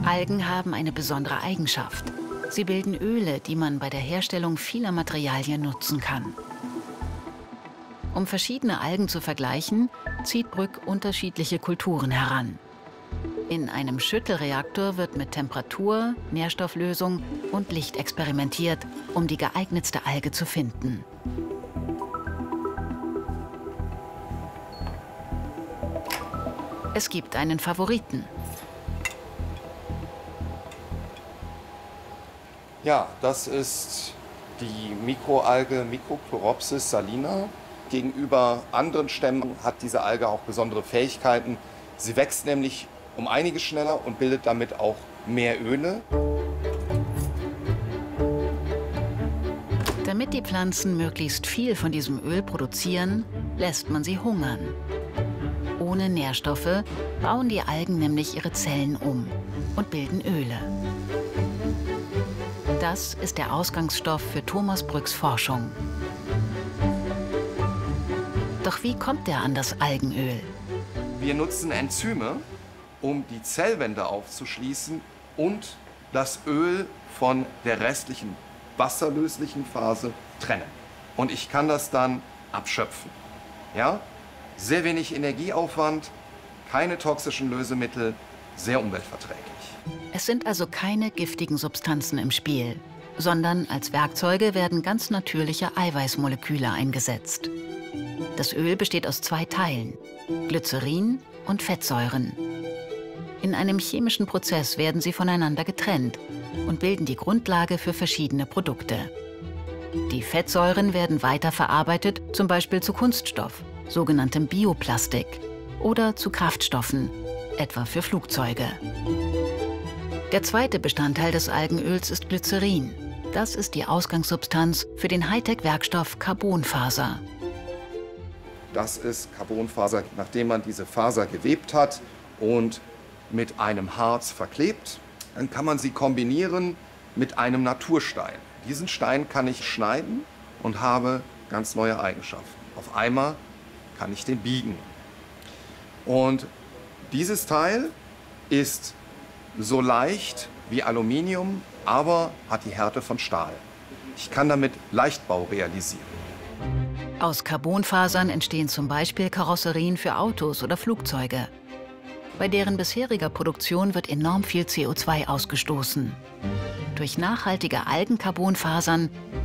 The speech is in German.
Algen haben eine besondere Eigenschaft. Sie bilden Öle, die man bei der Herstellung vieler Materialien nutzen kann. Um verschiedene Algen zu vergleichen, zieht Brück unterschiedliche Kulturen heran. In einem Schüttelreaktor wird mit Temperatur, Nährstofflösung und Licht experimentiert, um die geeignetste Alge zu finden. Es gibt einen Favoriten. Ja, das ist die Mikroalge Microchloropsis salina. Gegenüber anderen Stämmen hat diese Alge auch besondere Fähigkeiten. Sie wächst nämlich um einiges schneller und bildet damit auch mehr Öle. Damit die Pflanzen möglichst viel von diesem Öl produzieren, lässt man sie hungern. Ohne Nährstoffe bauen die Algen nämlich ihre Zellen um und bilden Öle. Das ist der Ausgangsstoff für Thomas Brücks Forschung. Doch wie kommt er an das Algenöl? Wir nutzen Enzyme, um die Zellwände aufzuschließen und das Öl von der restlichen wasserlöslichen Phase trennen. Und ich kann das dann abschöpfen. Ja? Sehr wenig Energieaufwand, keine toxischen Lösemittel, sehr umweltverträglich. Es sind also keine giftigen Substanzen im Spiel, sondern als Werkzeuge werden ganz natürliche Eiweißmoleküle eingesetzt. Das Öl besteht aus zwei Teilen, Glycerin und Fettsäuren. In einem chemischen Prozess werden sie voneinander getrennt und bilden die Grundlage für verschiedene Produkte. Die Fettsäuren werden weiterverarbeitet, zum Beispiel zu Kunststoff, sogenanntem Bioplastik, oder zu Kraftstoffen, etwa für Flugzeuge. Der zweite Bestandteil des Algenöls ist Glycerin. Das ist die Ausgangssubstanz für den Hightech-Werkstoff Carbonfaser. Das ist Carbonfaser, nachdem man diese Faser gewebt hat und mit einem Harz verklebt. Dann kann man sie kombinieren mit einem Naturstein. Diesen Stein kann ich schneiden und habe ganz neue Eigenschaften. Auf einmal kann ich den biegen. Und dieses Teil ist so leicht wie Aluminium, aber hat die Härte von Stahl. Ich kann damit Leichtbau realisieren. Aus Carbonfasern entstehen zum Beispiel Karosserien für Autos oder Flugzeuge. Bei deren bisheriger Produktion wird enorm viel CO2 ausgestoßen. Durch nachhaltige Algencarbonfasern